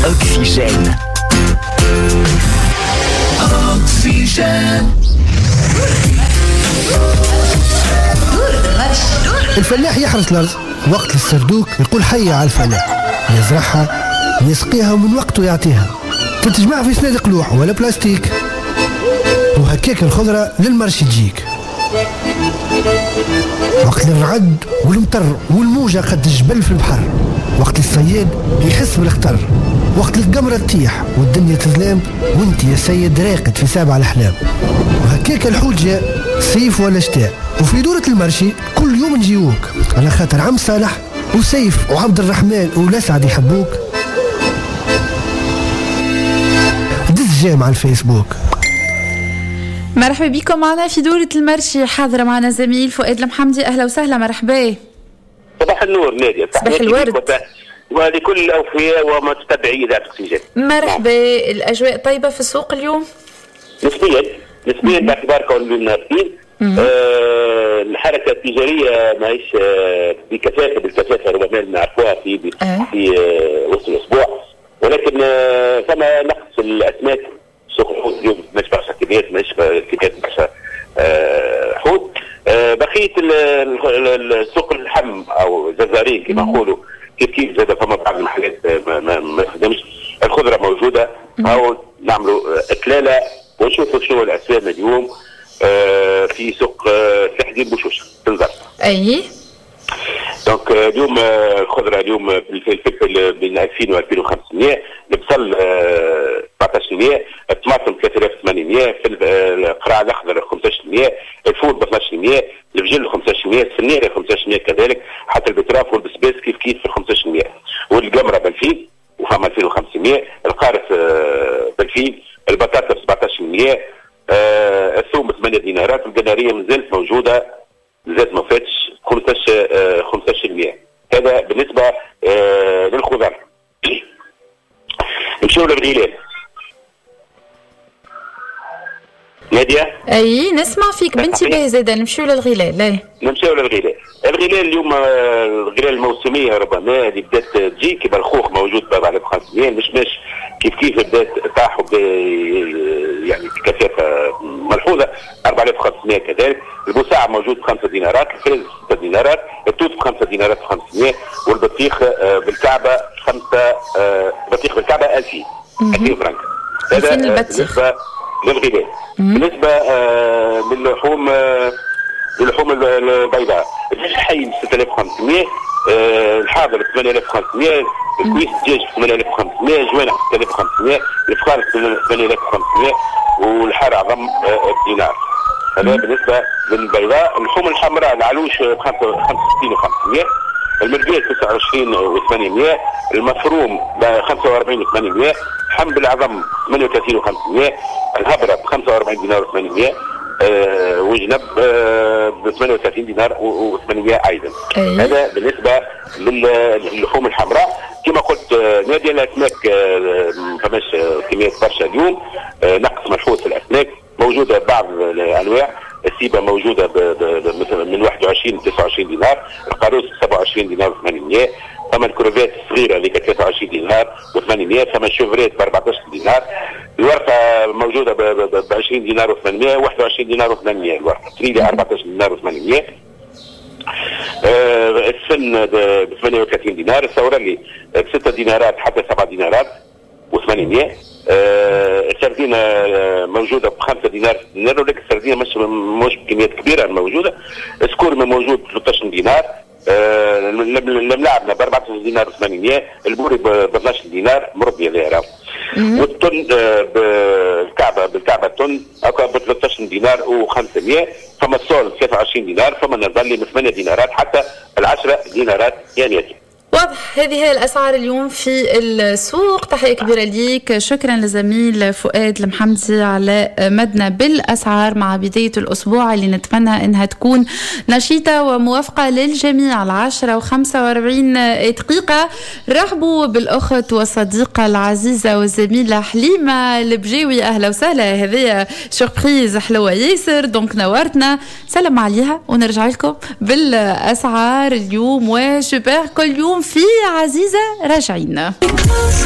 أوكسجين. الفلاح يحرث الأرض وقت السردوك يقول حي على الفلاح، يزرعها يسقيها ومن وقته يعطيها، تتجمع في صناديق لوح ولا بلاستيك، وهكاك الخضرة للمرشي تجيك. وقت الرعد والمطر والموجة قد الجبل في البحر، وقت الصياد يحس بالخطر، وقت القمرة تطيح والدنيا تظلام وانت يا سيد راقد في سابع الأحلام. وهكاك الحوت جاء صيف ولا شتاء، وفي دورة المرشي كل يوم نجيوك على خاطر عم صالح وسيف وعبد الرحمن والأسعد يحبوك. دز جام على الفيسبوك. مرحبا بكم معنا في دورة المرشي، حاضرة معنا زميل فؤاد المحمدي. أهلا وسهلا، مرحبا. صباح النور نادية. صباح الورد ولكل الأوفياء ومتتبعي إذاعة أوكسجين. مرحبا. الأجواء طيبة في السوق اليوم؟ نسبيا باعتبار كون منافسين. الحركة التجارية ماهيش بالكثافة ربما نعرفوها في وسط الأسبوع، ولكن ثم نقص الأسماك. سوق الحوت اليوم ماهيش برشا كميات، ماهيش كميات برشا حوت. بقية السوق اللحم أو الجزارين كما نقولوا كيف زاد فما بعض المحلات ما خدمش، الخضرة موجودة. أو نعملوا إكلالة ونشوفوا شنو الأسواق اليوم في سوق تحديد بوشوشة تنظر. أي دونك اليوم الخضرة اليوم الفلفل بين 2000 و 2500، البصل 1400، الطماطم 3800، القراع الأخضر 1500، الفول ب 1200، الفجل 500، السنيرة 500 كذلك، حتى البتراف والبسباس كيف في 500، والقمرة ب 2000 وفما 2500، القارص ب 2000، البطاطا ب 1700، الثوم ب 8 دينارات، القنارية مازالت موجودة، زاد ما فاتش 15%. هذا بالنسبة للخضار. نمشيو للغلال. نادية؟ أي نسمع فيك بنتي باهي زادة. نمشيو للغلال. نمشيو للغلال. الغلال اليوم الغلال الموسمية ربما اللي بدات تجي كيما الخوخ موجود ب 4500، المشماش كيف بدات طاح يعني بكثافة ملحوظة 4500 كذلك، البساعة موجود ب 5 دينارات، الفريز 6 دينارات، التوت ب 5 دينارات 500، والبطيخ بالكعبة 2000 فرنك. هذا بالنسبة للغلال. بالنسبة للحوم البيضاء، الحي 6500، الحاضر 8500، الكويس الدجاج 8500، جوانح 6500، الفخار 8500، والحار عظم بدينار. هذا بالنسبة للبيضاء. اللحوم الحمراء العلوش 65,500، المرقات 29,800، المفروم ب 45,800، حنب العظم 38,500، الهبرة ب 45 دينار و800، وجنب ب 38 دينار و800 ايضا. هذا بالنسبه للحوم الحمراء. كما قلت نادي الاسماك فماش كميات برشا اليوم، نقص ملحوظ في الاسماك، موجوده بعض الانواع. السيبه موجوده من 21 ل 29 دينار، القاروس 27 دينار و800، فما الكروفات الصغيره اللي 23 دينار و800، فما الشوفريت ب 14 دينار، الورقه موجوده ب 20 دينار و800، 21 دينار و800 الورقه، تريلي 14 دينار و800، السن ب 38 دينار، الثورلي ب 6 دينارات حتى 7 دينارات و800، السردينه موجوده ب 5 دينار، ولكن السردينه مش بكميات كبيره موجوده. السكورم موجود ب 13 دينار، الملاعبنا ب 14 دينار و800، البوري ب 12 دينار مربي هذا، والطن بالكعبه الطن هكا ب 13 دينار و500، فما الصول 23 دينار، فما النظلي من 8 دينارات حتى 10 دينارات يانيتي. واضح. هذه هي الأسعار اليوم في السوق. تحية كبيرة ليك، شكرا لزميل فؤاد المحمدي على مدنا بالأسعار مع بداية الأسبوع اللي نتمنى أنها تكون نشيطة وموافقة للجميع. 10:45 دقيقة. رحبوا بالأخت والصديقة العزيزة والزميلة حليمة البجاوي. أهلا وسهلا، هذه سوربريز حلوة ياسر، دونك نورتنا. سلام عليها ونرجع لكم بالأسعار اليوم. وشبه كل يوم في عزيزة راجعين.